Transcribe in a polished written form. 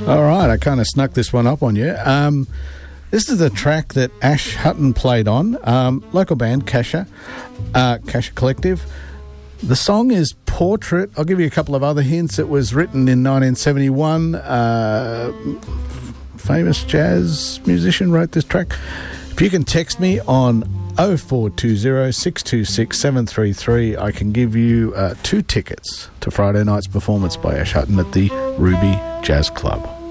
All right, I kind of snuck this one up on you. This is the track that Ash Hutton played on, local band, Kasha Collective. The song is Portrait. I'll give you a couple of other hints. It was written in 1971. Famous jazz musician wrote this track. If you can text me on 0420 626 733, I can give you 2 tickets to Friday night's performance by Ash Hutton at the Ruby Jazz Club.